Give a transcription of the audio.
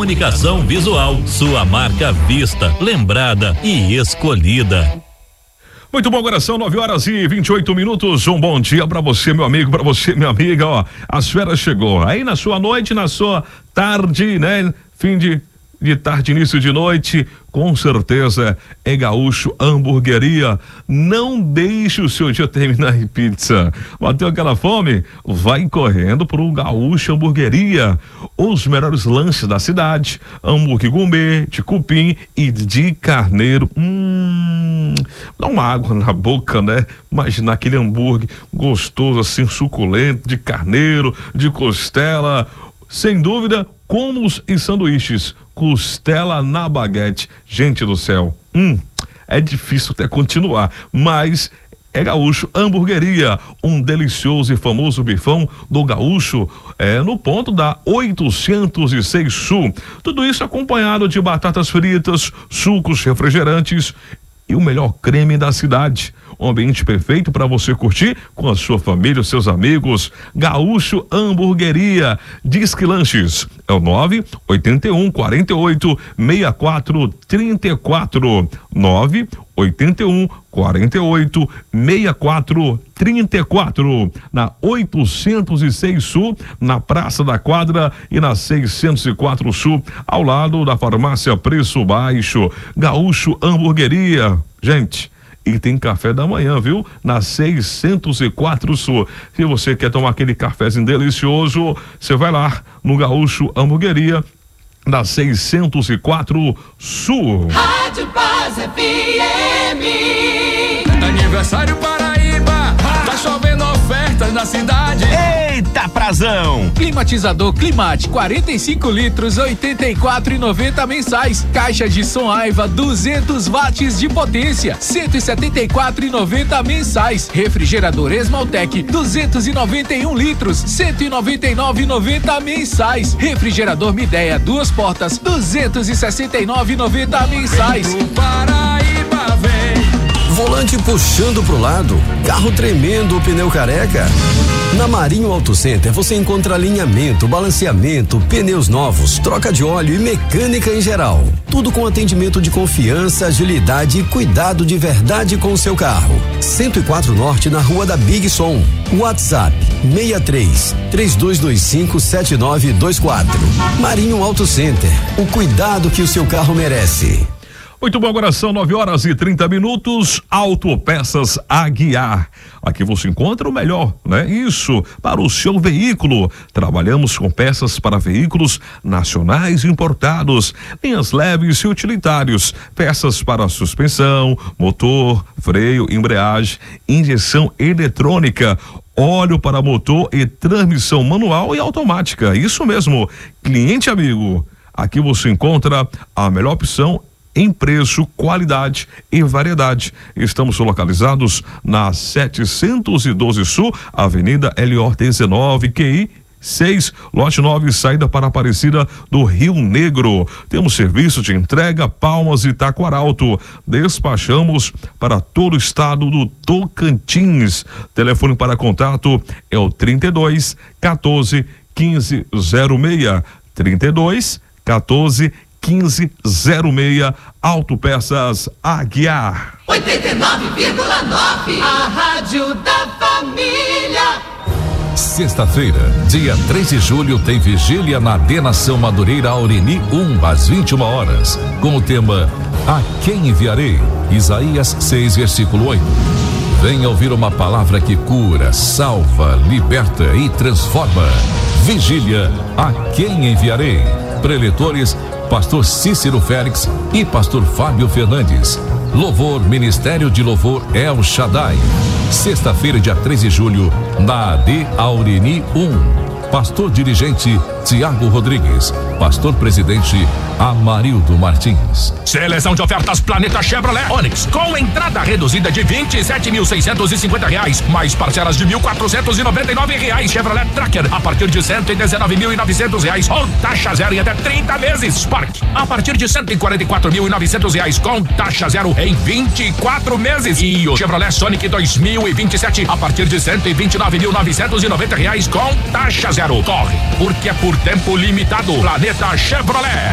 Comunicação visual, sua marca vista, lembrada e escolhida. Muito bom, agora são 9h28. Um bom dia pra você, meu amigo, pra você, minha amiga, ó. As férias chegou. Aí na sua noite, na sua tarde, né? Fim de tarde, início de noite, com certeza é Gaúcho Hamburgueria. Não deixe o seu dia terminar em pizza. Bateu aquela fome? Vai correndo pro Gaúcho Hamburgueria. Os melhores lanches da cidade: hambúrguer gourmet, de cupim e de carneiro. Dá uma água na boca, né? Imagina aquele hambúrguer gostoso, assim, suculento, de carneiro, de costela. Sem dúvida, hummus e sanduíches, costela na baguete. Gente do céu, é difícil até continuar, mas é Gaúcho Hamburgueria, um delicioso e famoso bifão do Gaúcho, no ponto da 806 Sul. Tudo isso acompanhado de batatas fritas, sucos, refrigerantes e o melhor creme da cidade. Um ambiente perfeito para você curtir com a sua família, os seus amigos. Gaúcho Hamburgueria. Disque Lanches é o 981 48 64 34 981 48 64 34 na 806 Sul, na Praça da Quadra, e na 604 Sul, ao lado da farmácia Preço Baixo. Gaúcho Hamburgueria, gente. E tem café da manhã, viu? Na 604 Sul. Se você quer tomar aquele cafezinho delicioso, você vai lá no Gaúcho Hamburgueria, na 604 Sul. Rádio Paz FM. Aniversário Paraíba. Tá chovendo ofertas na cidade. Eita, prazão! Climatizador Climate 45 litros, 84,90 mensais. Caixa de som Aiva 200 watts de potência, 174,90 mensais. Refrigerador Esmaltec 291 litros, 199,90 mensais. Refrigerador Midea 2 portas, 269,90 mensais. Pro Paraíba vem. Volante puxando pro lado, carro tremendo, pneu careca. Na Marinho Auto Center você encontra alinhamento, balanceamento, pneus novos, troca de óleo e mecânica em geral. Tudo com atendimento de confiança, agilidade e cuidado de verdade com o seu carro. 104 Norte, na Rua da Big Som. WhatsApp 63 3225 7924. Marinho Auto Center, o cuidado que o seu carro merece. Muito bom, agora são 9h30. Autopeças Aguiar. Aqui você encontra o melhor, né? Isso, para o seu veículo. Trabalhamos com peças para veículos nacionais importados, linhas leves e utilitários, peças para suspensão, motor, freio, embreagem, injeção eletrônica, óleo para motor e transmissão manual e automática. Isso mesmo, cliente amigo. Aqui você encontra a melhor opção em preço, qualidade e variedade. Estamos localizados na 712 Sul, Avenida LO 19, QI 6, lote 9, saída para Aparecida do Rio Negro. Temos serviço de entrega Palmas e Taquaralto. Despachamos para todo o estado do Tocantins. Telefone para contato é o 32 14 15 06. 32 14 1506. Autopeças Aguiar. 89,9. A Rádio da Família. Sexta-feira, dia 3 de julho, tem vigília na Denação Madureira Aureni 1, às 21 horas, com o tema A Quem Enviarei? Isaías 6, versículo 8. Venha ouvir uma palavra que cura, salva, liberta e transforma. Vigília A Quem Enviarei? Preletores Pastor Cícero Félix e Pastor Fábio Fernandes. Louvor, Ministério de Louvor El Shaddai. Sexta-feira, dia 3 de julho, na AD Aureni 1. Pastor dirigente Tiago Rodrigues. Pastor presidente Amarildo Martins. Seleção de ofertas Planeta Chevrolet Onix, com entrada reduzida de R$27.650, mais parcelas de R$1.499. Chevrolet Tracker a partir de R$119.900, com taxa zero em até 30 meses. Spark a partir de R$144.900, com taxa zero em 24 meses. E o Chevrolet Sonic 2027 a partir de R$129.990, com taxa zero. Corre, porque é por tempo limitado. Planeta Chevrolet.